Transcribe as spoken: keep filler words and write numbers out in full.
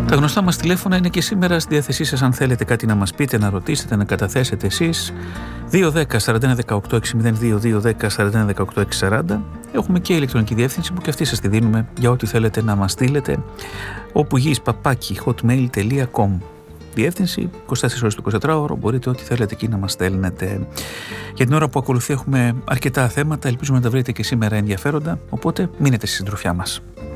Τα γνωστά μας τηλέφωνα είναι και σήμερα στη διάθεσή σας αν θέλετε κάτι να μας πείτε, να ρωτήσετε, να καταθέσετε εσείς. δύο ένα μηδέν σαράντα ένα δεκαοκτώ έξι μηδέν δύο, δύο ένα μηδέν σαράντα ένα δεκαοκτώ έξι σαράντα. Έχουμε και ηλεκτρονική διεύθυνση που και αυτή σας τη δίνουμε για ό,τι θέλετε να μας στείλετε. Όπου γης παπάκι hotmail τελεία com. Διεύθυνση είκοσι τέσσερις ώρες το εικοσιτετράωρο, μπορείτε ό,τι θέλετε εκεί να μας στέλνετε. Για την ώρα που ακολουθεί έχουμε αρκετά θέματα, ελπίζουμε να τα βρείτε και σήμερα ενδιαφέροντα, οπότε μείνετε στη συντροφιά μας.